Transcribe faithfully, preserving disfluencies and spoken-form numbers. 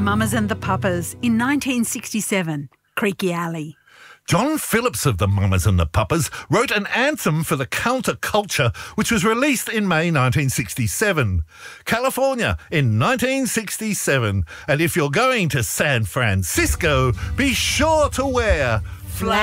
Mamas and the Papas in nineteen sixty-seven, Creaky Alley. John Phillips of the Mamas and the Papas wrote an anthem for the counterculture which was released in May nineteen sixty-seven. California in nineteen sixty-seven. And if you're going to San Francisco, be sure to wear flat